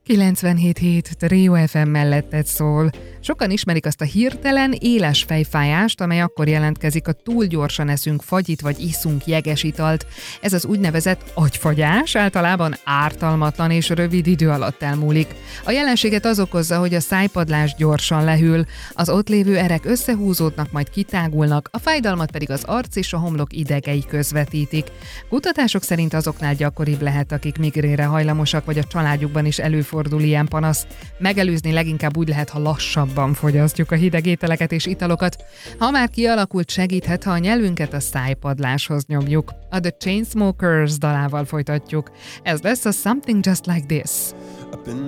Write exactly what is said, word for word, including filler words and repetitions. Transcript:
kilencvenhét hét Trio ef em melletted szól. Sokan ismerik azt a hirtelen, éles fejfájást, amely akkor jelentkezik, a túl gyorsan eszünk fagyit vagy iszunk jeges italt. Ez az úgynevezett agyfagyás általában ártalmatlan és rövid idő alatt elmúlik. A jelenséget az okozza, hogy a szájpadlás gyorsan lehűl, az ott lévő erek összehúzódnak, majd kitágulnak, a fájdalmat pedig az arc és a homlok idegei közvetítik. Kutatások szerint azoknál gyakoribb lehet, akik migrénre hajlamosak, vagy a családjukban is előfordul ilyen panasz. Megelőzni leginkább úgy lehet, ha lassabban fogyasztjuk a hideg ételeket és italokat. Ha már kialakult, segíthet, ha a nyelvünket a szájpadláshoz nyomjuk. A The Chainsmokers dalával folytatjuk. Ez lesz a Something Just Like This.